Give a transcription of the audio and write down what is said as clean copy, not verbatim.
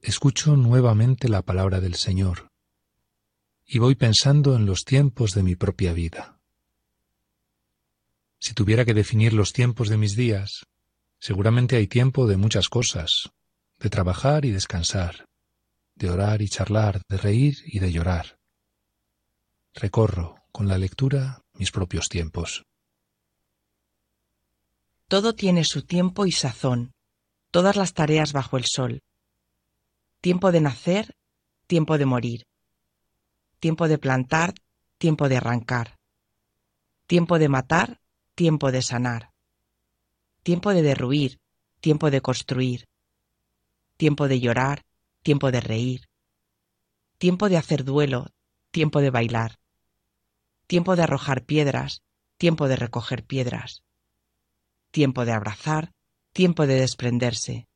escucho nuevamente la palabra del Señor y voy pensando en los tiempos de mi propia vida. Si tuviera que definir los tiempos de mis días, seguramente hay tiempo de muchas cosas, de trabajar y descansar, de orar y charlar, de reír y de llorar. Recorro, con la lectura, mis propios tiempos. Todo tiene su tiempo y sazón, todas las tareas bajo el sol. Tiempo de nacer, tiempo de morir. Tiempo de plantar, tiempo de arrancar. Tiempo de matar, tiempo de sanar. Tiempo de derruir, tiempo de construir. Tiempo de llorar, tiempo de reír. Tiempo de hacer duelo, tiempo de bailar. Tiempo de arrojar piedras, tiempo de recoger piedras. Tiempo de abrazar, tiempo de desprenderse.